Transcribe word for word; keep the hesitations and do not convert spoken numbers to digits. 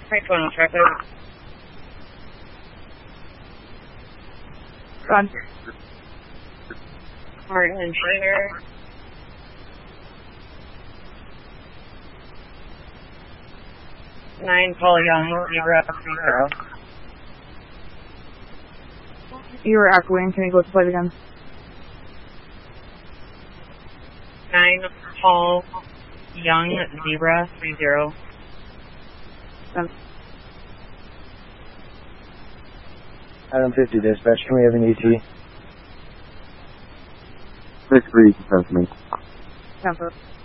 Right, phone traffic. Run. Martin and Trainer. Nine, Paul Young, zero, zero. You were echoing. Can you go to plate again? Nine, Paul Young, zebra, three zero. Um, Item fifty, dispatch. Can we have an E T? Six three, assessment. Temper.